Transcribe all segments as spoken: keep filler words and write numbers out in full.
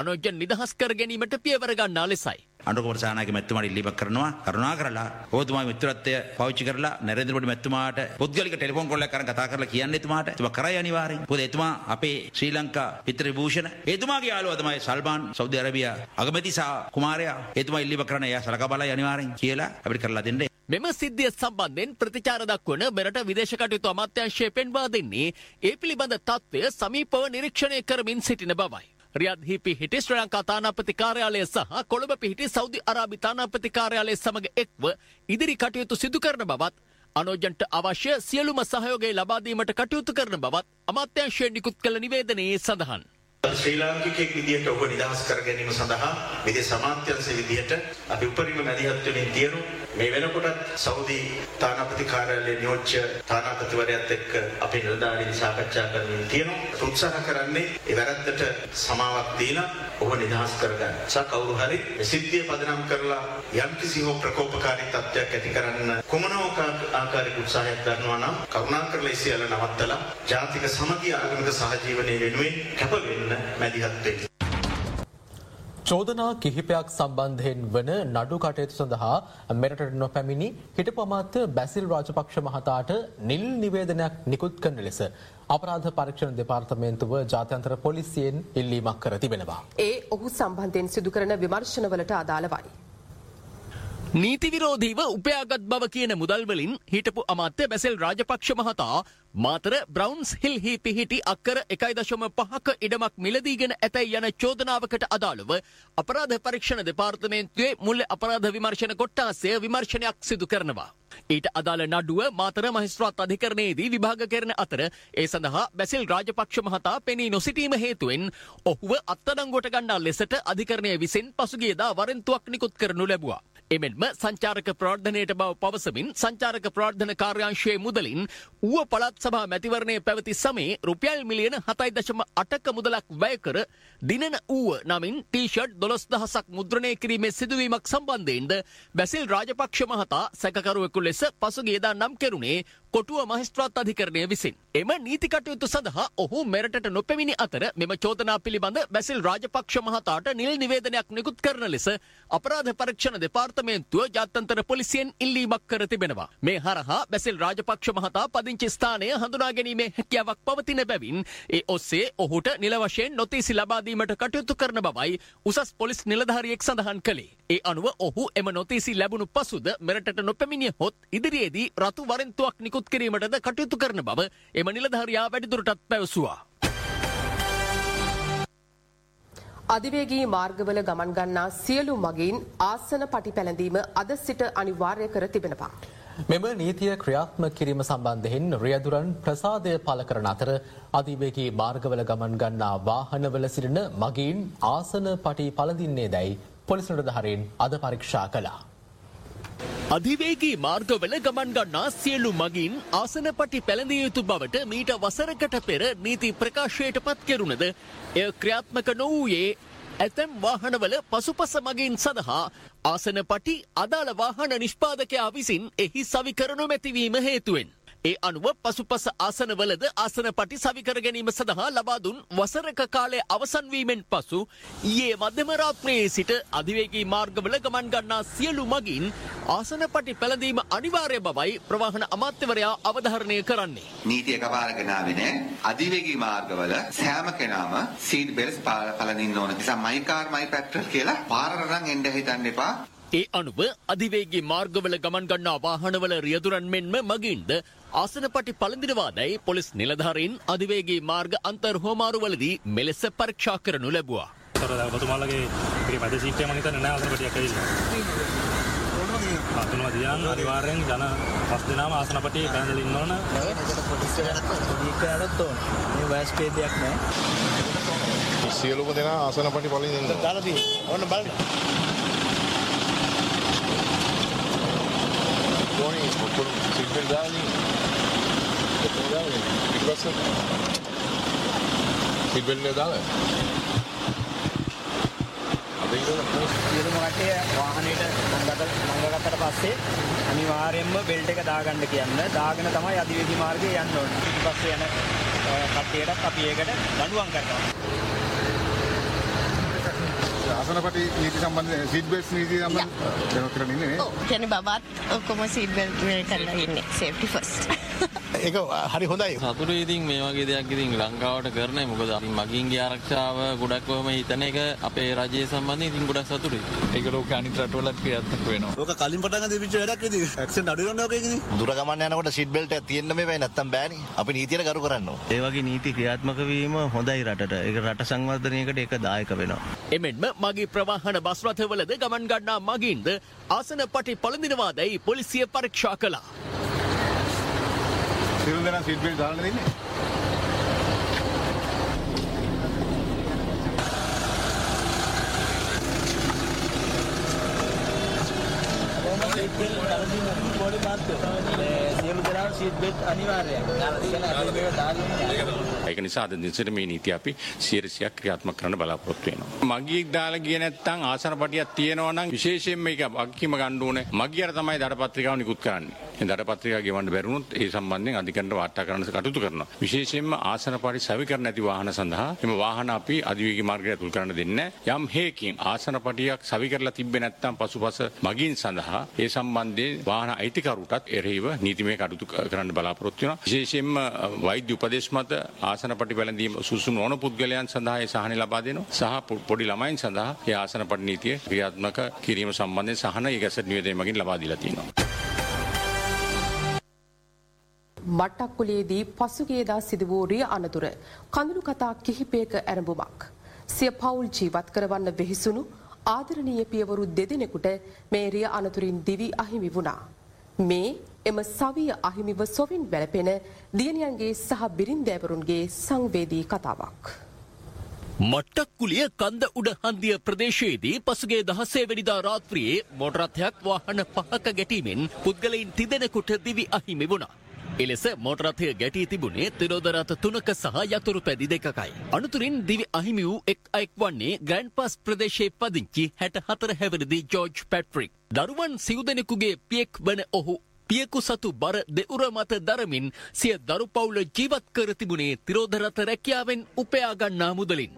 අනෝජ්‍ය නිදහස් කර ගැනීමට පියවර ගන්නා ලෙසයි. අනුකූල සානාගේ මැතිතුමාට ඉල්ලීමක් කරනවා කරුණා කරලා ඔබතුමාගේ මිත්‍රත්වය පාවිච්චි කරලා නරේන්ද්‍ර මෝඩි මැතිතුමාට පුද්ගලික ටෙලිෆෝන් කෝල්යක් කරන් කතා කරලා කියන්න එතුමාට එතුමා කරයි අනිවාර්යෙන්. මොකද එතුමා අපේ ශ්‍රී ලංකා මිත්‍ර විභූෂණ එතුමාගේ යාළුවා තමයි සල්මාන් සෞදි අරේබියා අගමැති සා කුමාරයා එතුමා ඉල්ලීමක් කරන එයා සලකා බලයි අනිවාර්යෙන් කියලා අපිට කරලා දෙන්න. මෙම සිද්ධිය සම්බන්ධයෙන් ප්‍රතිචාර දක්වන මෙරට විදේශ කටයුතු අමාත්‍යාංශය පෙන්වා දෙන්නේ ඒ පිළිබඳ තත්ත්වය සමීපව නිරීක්ෂණය කරමින් සිටින බවයි. රියාද්හි පිහිටි ශ්‍රී ලංකා තානාපති කාර්යාලය සහ කොළඹ පිහිටි සෞදි අරාබි තානාපති කාර්යාලය සමග එක්ව ඉදිරි කටයුතු සිදු කරන බවත් අනෝජන්ට අවශ්‍ය සියලුම සහයෝගය ලබා දීමට කටයුතු කරන බවත් අමාත්‍යාංශය නිකුත් කළ නිවේදනයේ සඳහන්. ශ්‍රී ලාංකිකයෙක් විදියට ඔබ නිදහස් කර ගැනීම සඳහා විදේශ අමාත්‍යාංශ විදියට අපි උපරිම මැදිහත් වෙමින් තියෙනු මේ වෙනකොටත් සෞදි තානාපති කාර්යාලයේ නියෝජ්‍ය තානාපතිවරයාත් එක්ක අපේ නිලධාරීන් සාකච්ඡා කරමින් තියෙනු උත්සාහ කරන්නේ ඒ වැරද්දට සමාවක් දීලා ඔබ නිදහස් කරගන්න. සා කවුරු හරි මේ සිද්ධිය පදනම් කරලා යම්කිසි හෝ ප්‍රකෝපකාරී තත්ත්වයක් ඇති කරන්න කොමනෝ ආකාරයක උත්සාහයක් කරනවා නම් කරුණාකරලා ඉසියල නවත්තලා ජාතික සමගිය ආගමික සහජීවනයේ වෙනුවෙන් කැප වෙන්න මැදිහත් වෙන්න. චෝදනා කිහිපයක් සම්බන්ධයෙන් වන නඩු කටයුතු සඳහා මෙරටට නොපැමිණි හිටපු අමාත්‍ය බැසිල් රාජපක්ෂ මහතාට නිල් නිවේදනයක් නිකුත් කරන ලෙස අපරාධ පරීක්ෂණ දෙපාර්තමේන්තුව ජාත්‍යන්තර පොලිසියෙන් ඉල්ලීමක් කර තිබෙනවා. ඒ ඔහු සම්බන්ධයෙන් සිදු කරන විමර්ශනවලට අදාළවයි. නීති විරෝධීව උපයාගත් බව කියන මුදල් වලින් හිටපු අමාත්‍ය බැසිල් රාජපක්ෂ මහතා මාතර බ්‍රවුන්ස් හිල්හි පිහිටි අක්කර එකයි දශම පහක ඉඩමක් මිලදීගෙන ඇතැයි යන චෝදනාවකට අදාළව අපරාධ පරීක්ෂණ දෙපාර්තමේන්තුවේ මුල් අපරාධ විමර්ශන කොට්ටාසය විමර්ශනයක් සිදු කරනවා. ඊට අදාළ නඩුව මාතර මහිස්ත්‍රාත් අධිකරණයේදී විභාග කරන අතර ඒ සඳහා බැසිල් රාජපක්ෂ මහතා පෙනී නොසිටීම හේතුවෙන් ඔහුව අත්අඩංගුවට ගන්නා ලෙසට අධිකරණය විසින් පසුගියදා වරෙන්තුවක් නිකුත් කරනු ලැබුවා. එමෙන්ම සංචාරක ප්‍රවර්ධනයට බව පවසමින් සංචාරක ප්‍රවර්ධන කාර්යාංශයේ මුදලින් ඌව පළාත් සභා මැතිවරණයේ පැවති සමයේ රුපියල් මිලියන හතයි දශම අටක මුදලක් වැය කර දිනන ඌව නමින් ටී-ෂර්ට් දොළොස් දහසක් මුද්‍රණය කිරීමේ සිදුවීමක් සම්බන්ධයෙන්ද බැසිල් රාජපක්ෂ මහතා සැකකරුවෙකු ලෙස පසුගියදා නම් කෙරුණේ කොටුව මහිස්ත්‍රාත් අධිකරණය විසින්. එම නීති කටයුතු සඳහා ඔහු මෙරටට නොපැමිණි අතර මෙම චෝදනා පිළිබඳ බැසිල් රාජපක්ෂ මහතාට නිල් නිවේදනයක් නිකුත් කරන ලෙස අපරාධ පරීක්ෂණ දෙපාර්තමේන්තුව ජාත්‍යන්තර පොලිසියෙන් ඉල්ලීමක් කර තිබෙනවා. මේ හරහා බැසිල් රාජපක්ෂ මහතා පදිංචි ස්ථානය හඳුනා ගැනීමේ හැකියාවක් පවතින බැවින් ඒ ඔස්සේ ඔහුට නිල වශයෙන් නොතීසි ලබා දීමට කටයුතු කරන බවයි උසස් පොලිස් නිලධාරියෙක් සඳහන් කළේ. ඒ අනුව ඔහු එම නොතීසි ලැබුණු පසුද මෙරටට නොපැමිණිය හොත් ඉදිරියේදී රතු වරෙන්තුවක් නිකුත් කිරීමටද කටයුතු කරන බව එම නිලධාරියා වැඩිදුරටත් පැවසුවා. අධිවේගී මාර්ගවල ගමන් ගන්නා සියලු මගීන් ආසන පටි පැළඳීම අද සිට අනිවාර්ය කර තිබෙනවා. මෙම නීතිය ක්‍රියාත්මක කිරීම සම්බන්ධයෙන් රියදුරන් ප්‍රසාදය පළ කරන අතර අධිවේගී මාර්ගවල ගමන් ගන්නා වාහනවල සිටින මගීන් ආසන පටි පළඳින්නේ දැයි පොලිස් නිලධාරීන් අද පරීක්ෂා කළා. අධිවේගී මාර්ගවල ගමන් ගන්නා සියලු මගින් ආසනපටි පැළඳිය යුතු බවට මීට වසරකට පෙර නීති ප්‍රකාශයට පත් කෙරුණද එය ක්‍රියාත්මක නොවූයේ ඇතැම් වාහනවල පසුපස මගින් සඳහා ආසනපටි අදාළ වාහන නිෂ්පාදකයා විසින් එහි සවිකර නොමැතිවීම හේතුවෙන්. ඒ අනුව පසුපස ආසනවලද ආසනපටි සවිකර ගැනීම සඳහා ලබා දුන් වසරක කාලය අවසන් වීමෙන් පසු ඊයේ මධ්‍යම රාත්‍රියේ සිට අධිවේගී මාර්ගවල ගමන් ගන්නා සියලු මගින් ආසනපටි පැළඳීම අනිවාර්ය බවයි ප්‍රවාහන අමාත්‍යවරයා අවධාරණය කරන්නේ. නීතිය එකපාරගෙන ආවේ නෑ. අධිවේගී මාර්ගවල සෑම කෙනාම සීට් බෙල්ට්ස් පළඳින්න ඕන. නිසා මයි කාර් මයි පැට්‍රල් කියලා පාරට නම් එන්න හිතන්න එපා. ඒ අනුව අධිවේගී මාර්ගවල ගමන් ගන්නා වාහනවල රියදුරන් මෙන්ම මගින්ද ආසනපටි පළඳිනවාදැයි පොලිස් නිලධාරීන් අධිවේගී මාර්ග අන්තර් හෝමාරුවලදී මෙලෙස පරීක්ෂා කරනු ලැබුවා. ඔබතුමාලගේ මේ මැද සීට් එක මම හිතන්නේ නෑ ආසනපටියක් ඇවිල්ලා. අතනවා දියන් අනිවාර්යෙන් ජන පස් දෙනාම ආසනපටි බැඳලා ඉන්න ඕන. ඒකට පොලිස් එකකට පොඩි එකකට ඕන. මේ වයස් ભેදයක් නෑ. සියලුම දෙනා ආසනපටි පළඳින්න ඉන්න. දාලා තියෙන්නේ. ඕන්න බලන්න. Tony, por Silver Dani, Silver Dani, ¿qué pasa? Silver Dani. සියලුම රටේ වාහනේට මංගලකට පස්සේ අනිවාර්යයෙන්ම බෙල්ට් එක දාගන්න කියන්න. දාගෙන තමයි අධිවේගී මාර්ගයේ යන්න ඕනේ. ඊට පස්සේ යන කට්ටියටත් අපි ඒකට දඬුවම් කරනවා. ආසනපටි නීති සම්බන්ධ සීට් බෙල්ට් නීති සම්බන්ධ ඒක කරන්නේ නේ. ඔව්. කියන්නේ බබාත් ඔක්කොම සීට් බෙල්ට් වෙල් කරලා ඉන්නේ. Safety first. ඒක හරි හොඳයි. සතුටුයි ඉතින් මේ වගේ දෙයක් ඉතින් ලංකාවට කරන්නේ මොකද අපි මගින්ගේ ආරක්ෂාව ගොඩක් කොහොම හිතන එක අපේ රජයේ සම්බන්ධයෙන් ඉතින් ගොඩක් සතුටුයි. ඒක ලෝක අනිත් රටවලත් ක්‍රියාත්මක වෙනවා. ඕක කලින් පටන් ගන්න දෙවිච්ච වැඩක් නේද? ඇක්සිඩන්ට් අඩු වෙනවා ඔකේකදී. දුර ගමන් යනකොට සීට් බෙල්ට් එකක් තියෙන්න මේ වෙයි නැත්තම් බෑනේ. අපි නීතියට ගරු කරන්න ඕන. ඒ වගේ නීති ක්‍රියාත්මක වීම හොඳයි රටට. ඒක රට සංවර්ධනයකට ඒක දායක වෙනවා. එමෙන්ම මගේ ප්‍රවාහන බස් රථවලද ගමන් ගන්නා මගින්ද ආසන පටි පළඳිනවාදැයි පොලිසිය පරීක්ෂා කළා. සියලු දෙනා සීට් බෙල්ට් දාන්න දෙන්නේ. ඒක නිසා අද දිනසට මේ නීතිය අපි සියයට ක්‍රියාත්මක කරන්න බලාපොරොත්තු වෙනවා. මගියෙක් දාලා ගියේ නැත්නම් ආසන පටියක් තියෙනවා නම් විශේෂයෙන් මේක වගකීම ගන්න ඕනේ. මගියට තමයි දඩපත්‍රිකාව නිකුත් කරන්නේ. මේ දඩපත්‍රිකාව ගෙවන්න බැරුණොත් ඒ සම්බන්ධයෙන් අධිකරණයට වාර්තා කරන්න කටයුතු කරනවා. විශේෂයෙන්ම ආසන පටි සවි කර නැති වාහන සඳහා එම වාහන අපි අධිවේගී මාර්ගයට ඇතුල් කරන්න දෙන්නේ නැහැ. යම් හේකින් ආසන පටියක් සවි කරලා තිබ්බේ නැත්නම් පසුපස මගින් සඳහා ඒ සම්බන්ධයෙන් වාහන අයිතිකරුටත් එරෙහිව නීතිමය කටයුතු කරන්න බලාපොරොත්තු වෙනවා. විශේෂයෙන්ම වෛද්‍ය උපදෙස් මත ආසන පටි වැළඳීම සුසුම් නොවන පුද්ගලයන් සඳහා ඒ සහන ලබා දෙනවා. සහ පොඩි ළමයින් සඳහා ඒ ආසන පටි නීතිය ක්‍රියාත්මක කිරීම සම්බන්ධයෙන් සහන ඒ ගැසට් නිවේදනය මගින් ලබා දීලා තියෙනවා. මට්ටක්කුලේදී පසුගියදා සිදු වූ රිය අනතුර කඳුළු කතා කිහිපයක ඇරඹුමක්. සිය පවුල් ජීවත් කරවන්න වෙහිසුණු ආදරණීය පියවරු දෙදෙනෙකුට මේ රිය අනතුරින් දිවි අහිමි වුණා. මේ එම සවිය අහිමිව සොවින් වැළපෙන දියණියන්ගේ සහ බිරින්දෑවරුන්ගේ සංවේදී කතාවක්. මට්ටක්කුලිය කන්ද උඩ හන්දිය ප්‍රදේශයේදී පසුගිය දහසේ වෙනිදා රාත්‍රියේ මෝටර් රථයක් වාහන පහක ගැටීමෙන් පුද්ගලයින් තිදෙනෙකුට දිවි අහිමි වුණා. එලෙස මෝටර් රථය ගැටී තිබුණේ තිරෝධ රථ තුනක සහ යතුරු පැදි දෙකකයි. අනතුරින් දිවි අහිමි වූ එක් අයෙක් වන්නේ ග්‍රෑන්ඩ් පාස් ප්‍රදේශයේ පදිංචි හැට හතර හැවිරිදි ජෝර්ජ් පැට්‍රික්. දරුවන් සිව් දෙනෙකුගේ පියෙක් වන ඔහු පියෙකු සතු බර දෙඋර මත දරමින් සිය දරු පවුල ජීවත් කර තිබුණේ තිරෝධ රථ රැකියාවෙන් උපයා ගන්නා මුදලින්.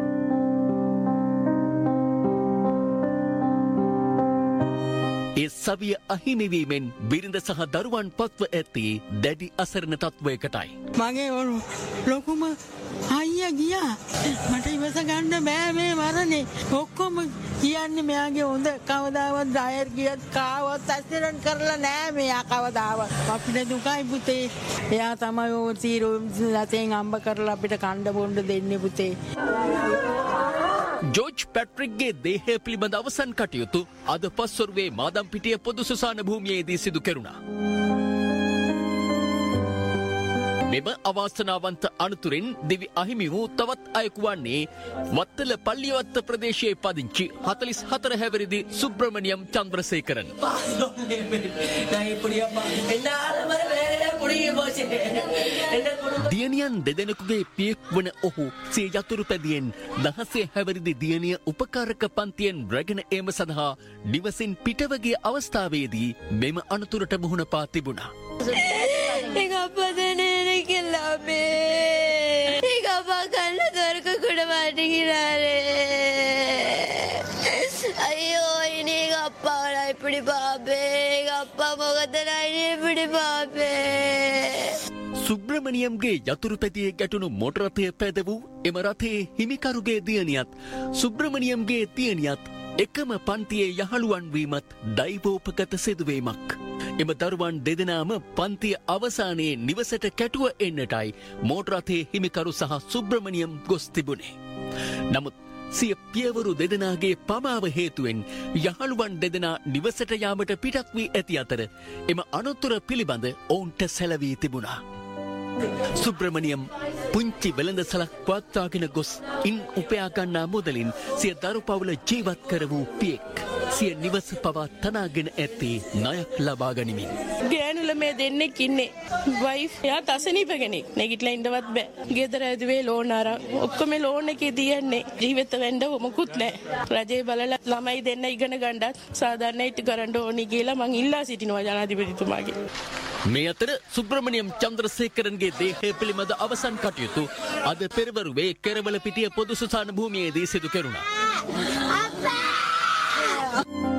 ඒ සවිය අහිමිවීමෙන් බිරිඳ සහ දරුවන් පත්ව ඇති දැඩි අසරණ තත්වයකටයි. මගේ ලොකුම අයියා ගියා. මට ඉවස ගන්න බෑ මේ මරණේ. ඔක්කොම කියන්නේ මෙයාගේ හොඳ කවදාවත් ඩයර් ගියත් කාවත් ඇක්සිඩන්ට් කරලා නෑ මෙයා කවදාවත්. අපිට දුකයි පුතේ. එයා තමයි ඔය සීරෝ ලතෙන් අම්බ කරලා අපිට කණ්ඩ බොණ්ඩ දෙන්නේ පුතේ. ජෝර්ජ් පැට්‍රික්ගේ දේහය පිළිබඳ අවසන් කටයුතු අද පස්වරුවේ මාදම්පිටිය පොදු සුසාන භූමියේදී සිදු කෙරුණා. මෙම අවාසනාවන්ත අනතුරින් දිවි අහිමි වූ තවත් අයෙකු වන්නේ වත්තල පල්ලියවත්ත ප්‍රදේශයේ පදිංචි හතළිස් හතර හැවිරිදි සුබ්‍රමණියම් චන්ද්‍රසේකරන්. දියණියන් දෙදෙනෙකුගේ පියෙක් වන ඔහු සිය යතුරු පැදියෙන් දහසේ හැවිරිදි දියණිය උපකාරක පන්තියෙන් රැගෙන ඒම සඳහා නිවසින් පිටව ගිය අවස්ථාවේදී මෙම අනතුරට මුහුණ පා තිබුණා. ඒක අපදනේ කෙල්ලබේ ඒක අපා කන්න දොරක කුඩ මාටිකිරාරේ අයියෝ ඉනේ අප්පා වලයි පිටි බාබේ අප්පා මොකදනයි පිටි බාබේ. සුබ්‍රමණියම්ගේ යතුරු පැදියේ ගැටුණු මෝටර රථය පැද වූ එම රථයේ හිමිකරුගේ දියණියත් සුබ්‍රමණියම්ගේ දියණියත් එකම පන්තියේ යහළුවන් වීමත් දෛවෝපගත සිදුවීමක්. එම දරුවන් දෙදෙනාම පන්තිය අවසානයේ නිවසට කැටුව එන්නටයි මෝටර රථයේ හිමිකරු සහ සුබ්‍රමණියම් ගොස් තිබුණේ. නමුත් සිය පියවරු දෙදෙනාගේ පමාව හේතුවෙන් යහළුවන් දෙදෙනා නිවසට යාමට පිටත් වී ඇති අතර එම අනතුර පිළිබඳ ඔවුන්ට සැලවී තිබුණා. සුබ්‍රමණියම් පුංචි වෙළඳසලක් පවත්වාගෙන ගොස් ඉන් උපයා ගන්නා මුදලින් සිය දරු පවුල ජීවත් කර වූ පියෙක් සිය නිවස පවා තනාගෙන ඇත්තේ ණයක් ලබා ගනිමින්. ගෑනුල මේ දෙන්නෙක් ඉන්නේ. වයිෆ් එයා තසනීප කෙනෙක්. නැගිටලා ඉන්නවත් බෑ. ගෙදර ඇදුවේ ලෝන් අරන්. ඔක්කොම ලෝන් එකේ තියන්නේ. ජීවිත වෙන්න මොකුත් නැහැ. රජේ බලලා ළමයි දෙන්න ඉගෙන ගන්නත් සාධාරණ ඉටි කරන්න ඕනි කියලා මං ඉල්ලා සිටිනවා ජනාධිපතිතුමාගෙන්. මේ අතර සුබ්‍රමණියම් චන්ද්‍රසේකරන්ගේ දේහය පිළිබඳ අවසන් කටයුතු අද පෙරවරුවේ කෙරවල පිටිය පොදු සුසාන භූමියේදී සිදු කෙරුණා. කියලා